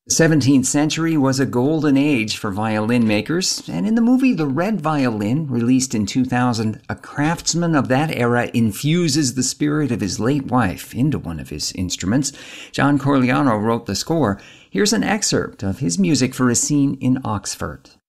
The 17th century was a golden age for violin makers, and in the movie The Red Violin, released in 2000, a craftsman of that era infuses the spirit of his late wife into one of his instruments. John Corigliano wrote the score. Here's an excerpt of his music for a scene in Oxford.